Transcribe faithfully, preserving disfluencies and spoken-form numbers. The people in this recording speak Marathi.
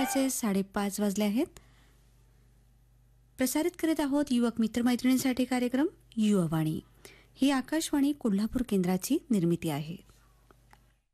संध्याकाळचे साडेपाच वाजले आहेत. प्रसारित करीत आहोत युवक मित्रमैत्रिणींसाठी कार्यक्रम युवावाणी. ही आकाशवाणी कोल्हापूर केंद्राची निर्मिती आहे.